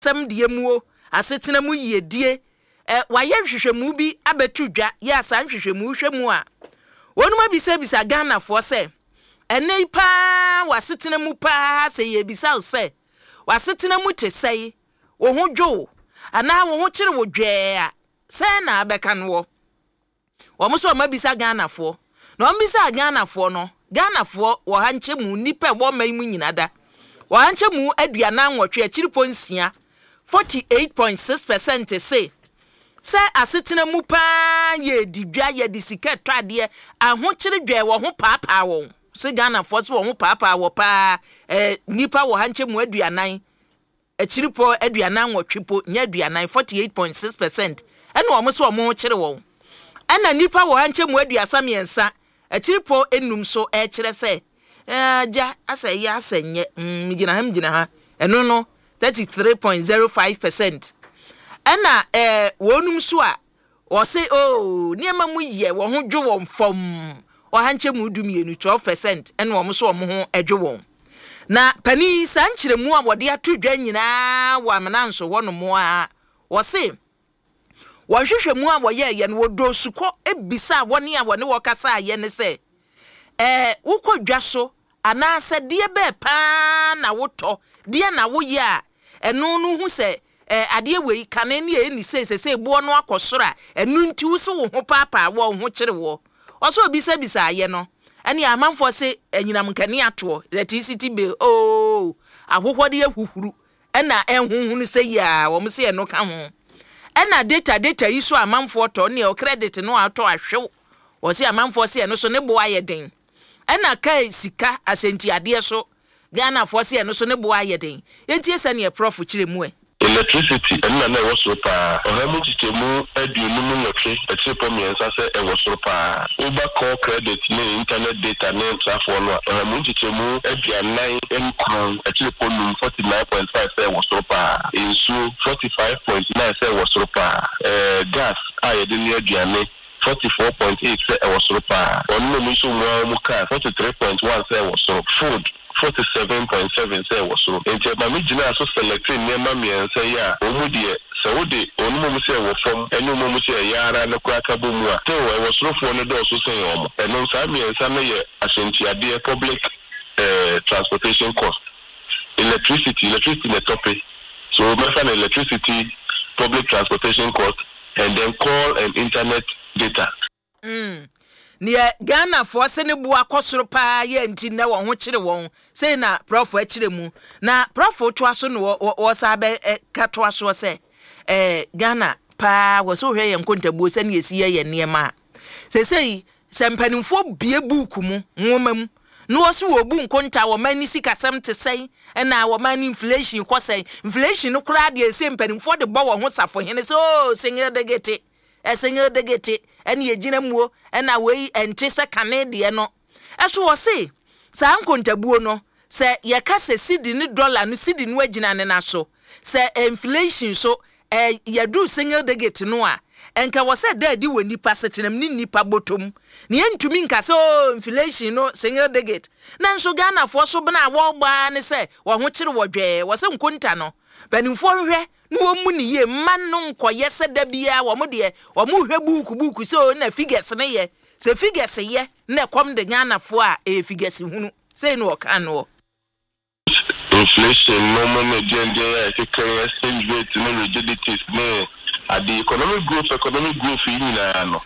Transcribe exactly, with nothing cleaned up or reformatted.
sem de mu asetena mu yedie eh waye hwehwemu bi abetu dwa ya san hwehwemu hwemu a wonuma bisa bisa Ghana fo se ene pa wasetena mu pa se ye bisa se wasetena mu te sei wo ho dwo ana wo ho kire wo dwe a se na abeka no wo mo so ma bisa Ghana fo na o bisa Ghana fo no Ghana fo wo hanche mu nipa wo mai mu nyinada wo hanche mu aduana nwotwe akiri ponsia forty-eight point six percent say say asetena mu pa ye didwa ye disika twade aho kire dwe wo ho paapa wo se Ghana fo so wo ho paapa wo pa eh nipa wo hanche mu aduanan akiri po aduanan nwotwe nya aduanan forty-eight point six percent ene wo mo so wo ho kire wo ana nipa wo hanche mu aduasa miensa akiri po enum so e kire se eh ja aseye asenye mm gina ha gina ha eno no thirty-three point zero five percent ana eh wonum so a wo se oh niema mu ye wo ho dwo won fom wo hanche mu dum ye nu twelve percent ene wo so wo ho edwo won na pani sanchire mu a wode ato dwa nyina wa menanso wono mu a wo se wo hwehwe mu a wo ye ye no wo do suko ebisa woni a woni wo kasa ye ne se eh wo kodwa so ana se de be pa na woto de na wo ye a eno no hu se eh ade wei kane ne eni se se se bo no akosora enu nti wo so wo ho papa wo ho kire wo oso obisa bisa ye no ene amanfo se enyinam kane ato electricity bill oh ahohode ahuhuru ena enhunhunu se ya wo se eno ka ho ena data data yi so amanfo to ne o credit no ato ahwew wo se amanfo se eno so ne bo ayeden ena kai sika asenti ade so Ghana for se eno so ne bo ayeden enti ese ne prof kire mu e electricity enna na wo so pa ohamu titemu aduonu mu notwe eche po miensa se e wo so pa uba call credit ne internet data ne trafo no ohamu titemu aduanan enkron eche po num forty-nine point five se wo so pa insu forty-five point nine se wo so pa eh gas ayede ne aduane forty-four point eight se e wo so pa onu mu so mu mu ka forty-three point one se wo so food forty-seven point seven say was so enti ma me gina so selecting nema me say ya omu de se wo de onu mu say wo fom enu mu say yara na kwa ka bomu a te wo was so fo ne do so say omo enu sa me nsa me ye asenti ade public uh, transportation cost electricity electricity the topic so me find electricity public transportation cost and then call and internet data mm ne Ghana for se ne bua kosoro pa ye nti na wo ho kire won sei na prof akire mu na prof to aso no wo sabe ka to aso se eh Ghana pa wo so hwe ye nkontabuo se ne yesi ye niema se sei se mpanimfo bie buku mu nwoma mu no wo so wo bu nkonta wo mani sikasem te sei na wo mani inflation kwosei inflation no kura de se mpanimfo de bo wo ho safo hene se o senye de gete esenye de gete ene yegina muo ena wei ente se kanede no eso wo se sa nkontabuo no se ye ka se sidi ni dollar no sidi no agina ne na so se inflation so eh yadu senye de gete no a enka wo se da di woni pa setenam ni nipa botom ne entumi nka se o inflation no senye de gete na nso Ghana fo so bena wo gba ne se wo ho kire wo dwe wo se nkonta no banimfo hwe no mu ni ye man no nkoye se da bia wo mo de wo mo hwe buku buku so na figures ne ye se figures ye na kom de Ghana fo a e figures hunu se no kan no inflation no mo ne gender e currency exchange rate no rigidities no at the economic growth economic growth in na no